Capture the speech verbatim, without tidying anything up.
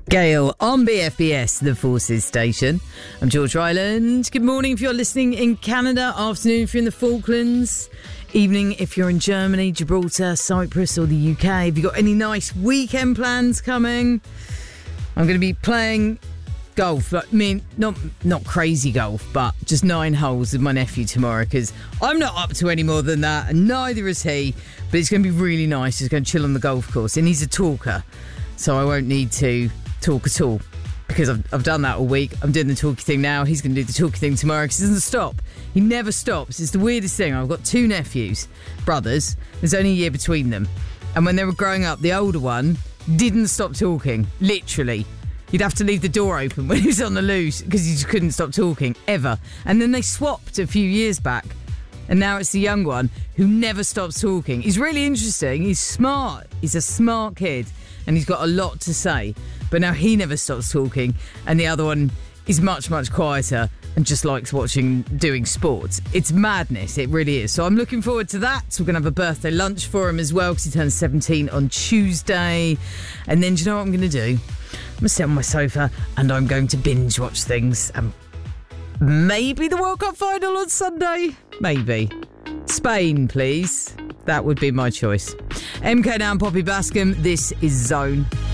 Gail on B F B S, the Forces Station. I'm George Ryland. Good morning if you're listening in Canada, afternoon if you're in the Falklands, evening if you're in Germany, Gibraltar, Cyprus or the U K. Have you got any nice weekend plans coming? I'm going to be playing golf. I mean, not not crazy golf, but just nine holes with my nephew tomorrow because I'm not up to any more than that, and neither is he. But it's going to be really nice. He's going to chill on the golf course, and he's a talker, so I won't need to talk at all because I've, I've done that all week. I'm doing the talky thing now. He's going to do the talky thing tomorrow because he doesn't stop. He never stops. It's the weirdest thing. I've got two nephews, brothers. There's only a year between them. And when they were growing up, the older one didn't stop talking. Literally. You'd have to leave the door open when he was on the loose because he just couldn't stop talking, ever. And then they swapped a few years back. And now it's the young one who never stops talking. He's really interesting. He's smart. He's a smart kid. And he's got a lot to say. But now he never stops talking. And the other one is much, much quieter and just likes watching, doing sports. It's madness. It really is. So I'm looking forward to that. So we're going to have a birthday lunch for him as well because he turns seventeen on Tuesday. And then do you know what I'm going to do? I'm going to sit on my sofa and I'm going to binge watch things. And maybe the World Cup final on Sunday. Maybe. Spain, please. That would be my choice. M K now and Poppy Bascom. This is Zone.